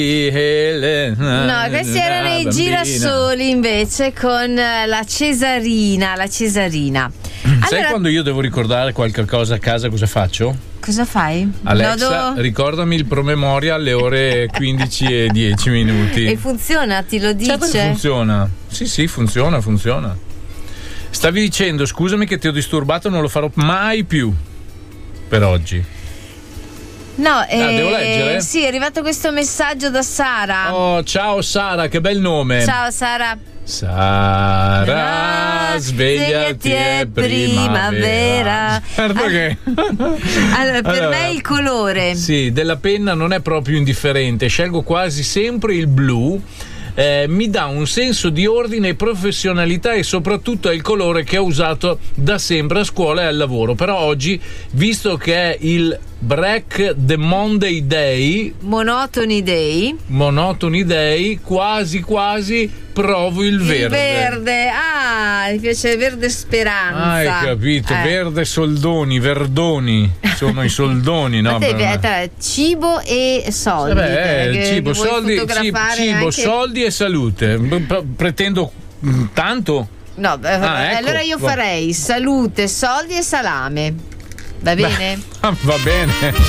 No, questi erano i girasoli invece con la Cesarina. Sai quando io devo ricordare qualche cosa a casa cosa faccio? Cosa fai? Alexa, ricordami il promemoria alle ore 15:10. E funziona, ti lo dice? Certo, funziona. Sì, funziona. Stavi dicendo, scusami che ti ho disturbato, non lo farò mai più per oggi. No, devo leggere? Sì, è arrivato questo messaggio da Sara. Oh, ciao Sara, che bel nome. Ciao Sara. Sara, svegliati, è primavera. Certo che. Allora, per me il colore. Sì, della penna non è proprio indifferente. Scelgo quasi sempre il blu. Mi dà un senso di ordine e professionalità e soprattutto è il colore che ho usato da sempre a scuola e al lavoro. Però oggi, visto che è il Break the Monday Day, Monotony Day, quasi provo il verde. Mi piace il verde speranza. Hai capito, verde verdoni sono i soldoni, no? Cibo e soldi. Cibo, soldi e salute. Pretendo tanto? No, allora io farei salute, soldi e salame. Va bene? Va bene.